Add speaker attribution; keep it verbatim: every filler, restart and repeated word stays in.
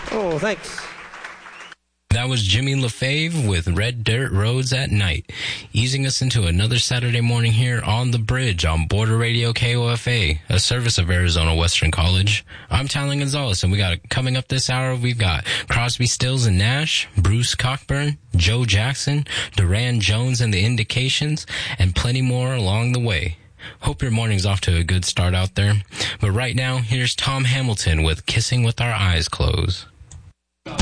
Speaker 1: Oh, thanks.
Speaker 2: That was Jimmy LaFave with Red Dirt Roads at Night, easing us into another Saturday morning here on The Bridge on Border Radio K O F A, a service of Arizona Western College. I'm Talon Gonzalez, and we got coming up this hour, we've got Crosby, Stills and Nash, Bruce Cockburn, Joe Jackson, Duran Jones and the Indications, and plenty more along the way. Hope your morning's off to a good start out there. But right now, here's Tom Hamilton with Kissing with Our Eyes Closed.